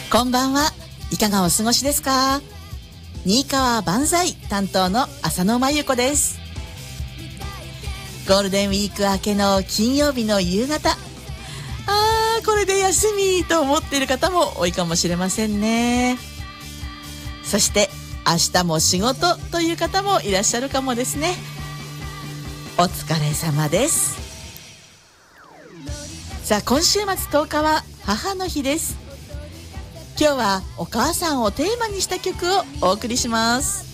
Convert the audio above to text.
こんばんは。いかがお過ごしですか？新川万歳担当の浅野真由子です。ゴールデンウィーク明けの金曜日の夕方、これで休みと思っている方も多いかもしれませんね。そして明日も仕事という方もいらっしゃるかもですね。お疲れ様です。さあ、今週末10日は母の日です。今日はお母さんをテーマにした曲をお送りします。